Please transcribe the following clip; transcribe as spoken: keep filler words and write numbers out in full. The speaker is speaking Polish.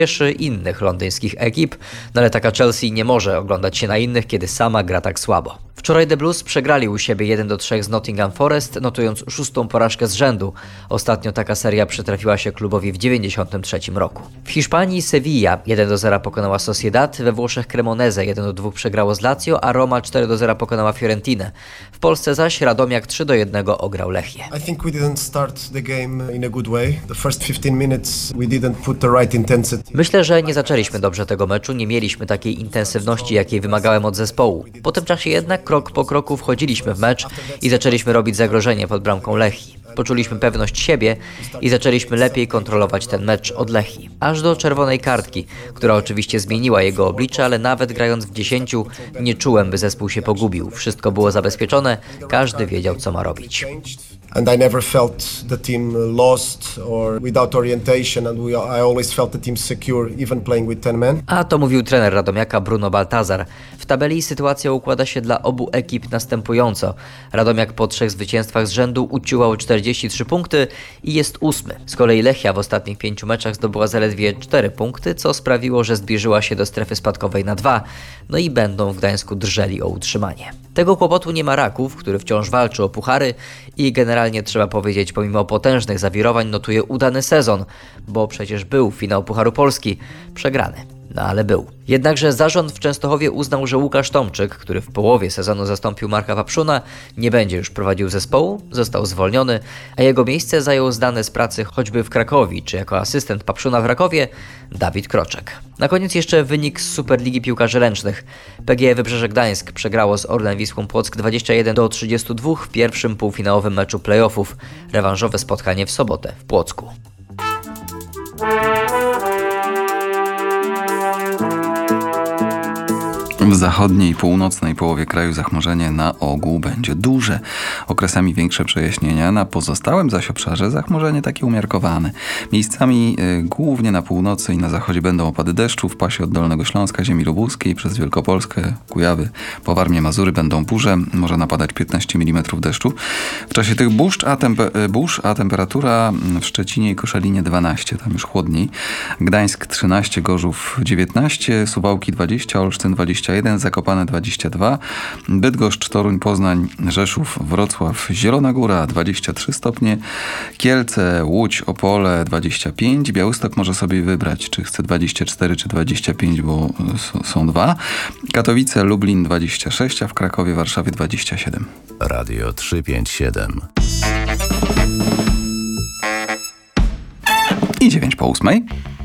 cieszy innych londyńskich ekip, no ale taka Chelsea nie może oglądać się na innych, kiedy sama gra tak słabo. Wczoraj The Blues przegrali u siebie jeden do trzech z Nottingham Forest, notując szóstą porażkę z rzędu. Ostatnio taka seria przytrafiła się klubowi w dziewięćdziesiątym trzecim roku. W Hiszpanii Sevilla jeden do zera pokonała Sociedad, we Włoszech Cremonese jeden do dwóch przegrało z Lazio, a Roma cztery do zera pokonała Fiorentinę. W Polsce zaś Radomiak trzy do jednego ograł Lechię. I think we didn't start the game in a good way. The first fifteen minutes we didn't put the right intensity. Myślę, że nie zaczęliśmy dobrze tego meczu, nie mieliśmy takiej intensywności, jakiej wymagałem od zespołu. Po tym czasie jednak krok po kroku wchodziliśmy w mecz i zaczęliśmy robić zagrożenie pod bramką Lechii. Poczuliśmy pewność siebie i zaczęliśmy lepiej kontrolować ten mecz od Lechii. Aż do czerwonej kartki, która oczywiście zmieniła jego oblicze, ale nawet grając w dziesięciu nie czułem, by zespół się pogubił. Wszystko było zabezpieczone, każdy wiedział, co ma robić. And I never felt the team lost or without orientation, and we, I always felt the team secure, even playing with ten men. A to mówił trener Radomiaka Bruno Baltazar. W tabeli sytuacja układa się dla obu ekip następująco. Radomiak po trzech zwycięstwach z rzędu uciułał czterdzieści trzy punkty i jest ósmy. Z kolei Lechia w ostatnich pięciu meczach zdobyła zaledwie cztery punkty, co sprawiło, że zbliżyła się do strefy spadkowej na dwa, no i będą w Gdańsku drżeli o utrzymanie. Tego kłopotu nie ma Raków, który wciąż walczy o puchary i generalnie trzeba powiedzieć, pomimo potężnych zawirowań notuje udany sezon, bo przecież był finał Pucharu Polski, przegrany. No ale był. Jednakże zarząd w Częstochowie uznał, że Łukasz Tomczyk, który w połowie sezonu zastąpił Marka Papszuna, nie będzie już prowadził zespołu, został zwolniony, a jego miejsce zajął zdany z pracy choćby w Krakowie, czy jako asystent Papszuna w Rakowie, Dawid Kroczek. Na koniec jeszcze wynik z Superligi Piłkarzy Ręcznych. P G E Wybrzeże Gdańsk przegrało z Orlen Wisłą Płock dwadzieścia jeden do trzydziestu dwóch w pierwszym półfinałowym meczu playoffów. Rewanżowe spotkanie w sobotę w Płocku. W zachodniej i północnej połowie kraju zachmurzenie na ogół będzie duże. Okresami większe przejaśnienia, na pozostałym zaś obszarze zachmurzenie takie umiarkowane. Miejscami y, głównie na północy i na zachodzie będą opady deszczu. W pasie od Dolnego Śląska, ziemi lubuskiej przez Wielkopolskę, Kujawy, po Warmii, Mazury będą burze. Może napadać piętnaście milimetrów deszczu. W czasie tych burz a, tempe- burz, a temperatura w Szczecinie i Koszalinie dwanaście, tam już chłodniej. Gdańsk trzynaście, Gorzów dziewiętnaście, Suwałki dwadzieścia, Olsztyn dwadzieścia jeden, Zakopane dwadzieścia dwa, Bydgoszcz, Toruń, Poznań, Rzeszów, Wrocław, Zielona Góra dwadzieścia trzy stopnie, Kielce, Łódź, Opole dwadzieścia pięć, Białystok może sobie wybrać, czy chce dwadzieścia cztery, czy dwadzieścia pięć, bo s- są dwa, Katowice, Lublin dwadzieścia sześć, a w Krakowie, Warszawie dwadzieścia siedem. Radio trzysta pięćdziesiąt siedem. I dziewięć po ósmej.